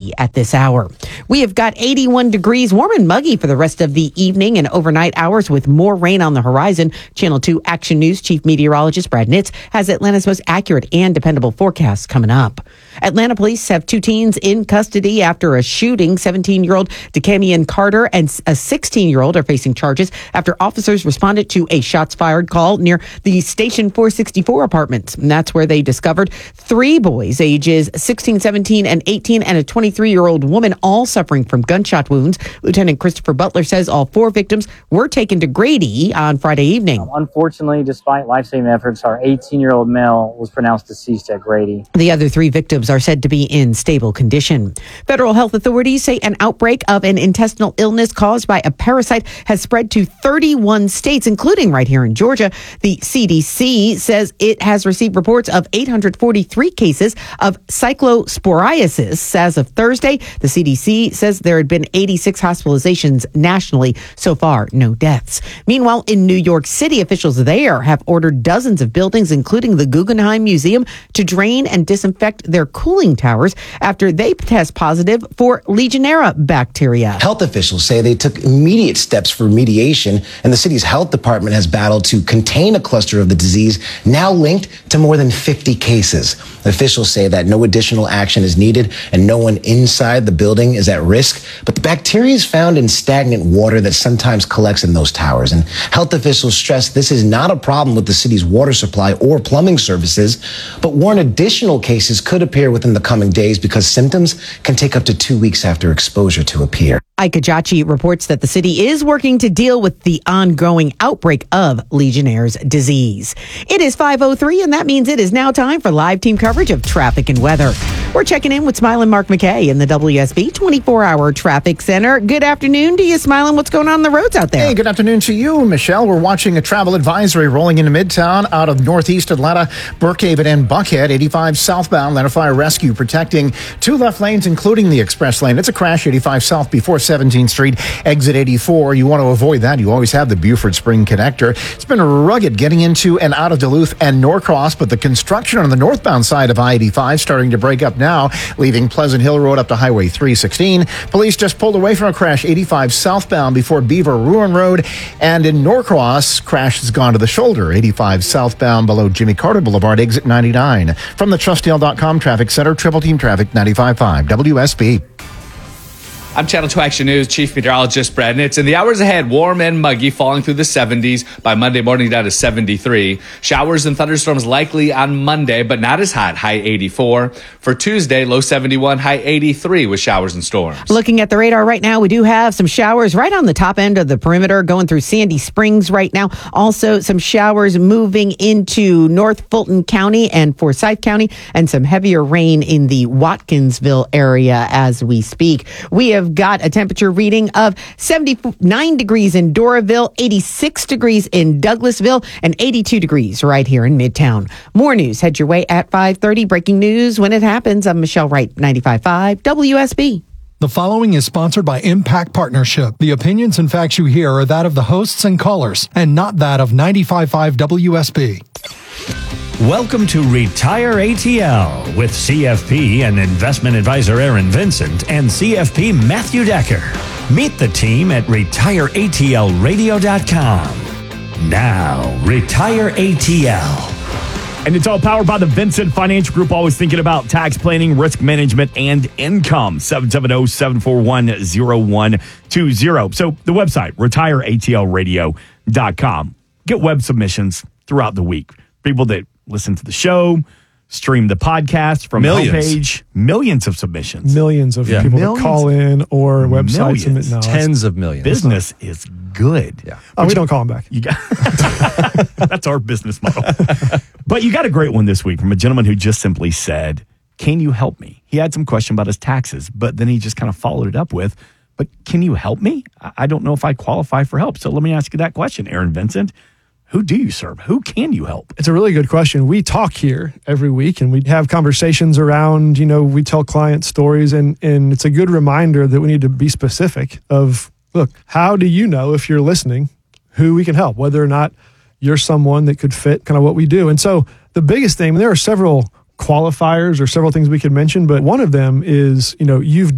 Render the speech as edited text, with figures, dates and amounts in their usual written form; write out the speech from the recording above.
30 at this hour. We have got 81 degrees, warm and muggy for the rest of the evening and overnight hours with more rain on the horizon. Channel 2 Action News Chief Meteorologist Brad Nitz has Atlanta's most accurate and dependable forecasts coming up. Atlanta police have 2 teens in custody after a shooting. 17-year-old DeCamian Carter and a 16-year-old are facing charges after officers responded to a shots fired call near the Station 464 apartments. And that's where they discovered 3 boys, ages 16, 17, and 18, and a 23-year-old woman, all suffering from gunshot wounds. Lieutenant Christopher Butler says all 4 victims were taken to Grady on Friday evening. Unfortunately, despite life-saving efforts, our 18-year-old male was pronounced deceased at Grady. The other 3 victims are said to be in stable condition. Federal health authorities say an outbreak of an intestinal illness caused by a parasite has spread to 31 states, including right here in Georgia. The CDC says it has received reports of 843 cases of cyclosporiasis. As of Thursday, the CDC says there had been 86 hospitalizations nationally. So far, no deaths. Meanwhile, in New York City, officials there have ordered dozens of buildings, including the Guggenheim Museum, to drain and disinfect their cooling towers after they test positive for Legionella bacteria. Health officials say they took immediate steps for remediation, and the city's health department has battled to contain a cluster of the disease now linked to more than 50 cases. Officials say that no additional action is needed and no one inside the building is at risk, but the bacteria is found in stagnant water that sometimes collects in those towers. And health officials stress this is not a problem with the city's water supply or plumbing services, but warn additional cases could appear within the coming days because symptoms can take up to 2 weeks after exposure to appear. Ike Kajachi reports that the city is working to deal with the ongoing outbreak of Legionnaire's disease. It is 5:03, and that means it is now time for live team coverage of traffic and weather. We're checking in with Smiling Mark McKay in the WSB 24-hour traffic center. Good afternoon to you, Smiling. What's going on the roads out there? Hey, good afternoon to you, Michelle. We're watching a travel advisory rolling into Midtown out of northeast Atlanta, Brookhaven and Buckhead. 85 southbound, Atlanta Fire Rescue protecting 2 left lanes, including the express lane. It's a crash, 85 south before 17th Street, exit 84. You want to avoid that. You always have the Buford Spring connector. It's been rugged getting into and out of Duluth and Norcross, but the construction on the northbound side of I-85 starting to break up now, leaving Pleasant Hill Road up to Highway 316. Police just pulled away from a crash 85 southbound before Beaver Ruin Road, and in Norcross, crash has gone to the shoulder 85 southbound below Jimmy Carter Boulevard, exit 99. From the TrustDale.com Traffic Center, Triple Team Traffic 95.5 WSB. I'm Channel 2 Action News Chief Meteorologist Brad Nitz. In the hours ahead, warm and muggy, falling through the 70s. By Monday morning, down to 73. Showers and thunderstorms likely on Monday, but not as hot, high 84. For Tuesday, low 71, high 83 with showers and storms. Looking at the radar right now, we do have some showers right on the top end of the perimeter going through Sandy Springs right now. Also, some showers moving into North Fulton County and Forsyth County, and some heavier rain in the Watkinsville area as we speak. We have got a temperature reading of 79 degrees in Doraville, 86 degrees in Douglasville, and 82 degrees right here in Midtown. More news head your way at 5:30. Breaking news when it happens. I'm Michelle Wright, 95.5 WSB. The following is sponsored by Impact Partnership. The opinions and facts you hear are that of the hosts and callers, and not that of 95.5 WSB. Welcome to Retire ATL with CFP and investment advisor Aaron Vincent and CFP Matthew Decker. Meet the team at retireatlradio.com. Now, Retire ATL. And it's all powered by the Vincent Financial Group, always thinking about tax planning, risk management, and income. 770-741-0120. So the website, retireatlradio.com. Get web submissions throughout the week. People that listen to the show, stream the podcast from the homepage. Millions of submissions. Millions of people that call in or websites. No, tens of millions. Business is good. Yeah. We don't call them back. That's our business model. But you got a great one this week from a gentleman who just simply said, can you help me? He had some question about his taxes, but then he just kind of followed it up with, but can you help me? I don't know if I qualify for help. So let me ask you that question, Aaron Vincent. Who do you serve? Who can you help? It's a really good question. We talk here every week and we have conversations around, we tell client stories and it's a good reminder that we need to be specific of, look, how do you know if you're listening who we can help, whether or not you're someone that could fit kind of what we do? And so the biggest thing, there are several qualifiers or several things we could mention, but one of them is, you've